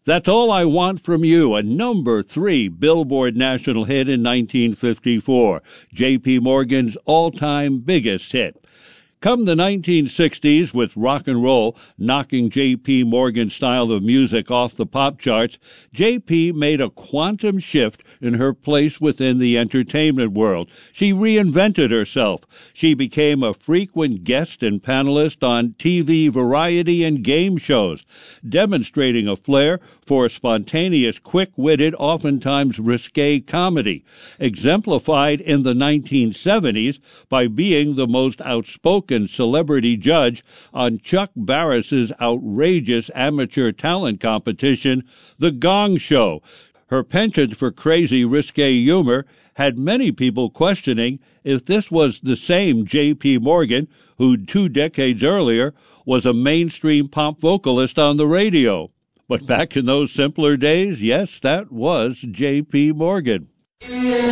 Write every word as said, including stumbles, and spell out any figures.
That's All I Want From You, a number three Billboard national hit in nineteen fifty-four, J P. Morgan's all-time biggest hit. Come the nineteen sixties, with rock and roll knocking J P. Morgan's style of music off the pop charts, J P made a quantum shift in her place within the entertainment world. She reinvented herself. She became a frequent guest and panelist on T V variety and game shows, demonstrating a flair for spontaneous, quick-witted, oftentimes risque comedy, exemplified in the nineteen seventies by being the most outspoken celebrity judge on Chuck Barris's outrageous amateur talent competition, The Gong Show. Her penchant for crazy, risque humor had many people questioning if this was the same J P. Morgan who two decades earlier was a mainstream pop vocalist on the radio. But back in those simpler days, yes, that was J P. Morgan.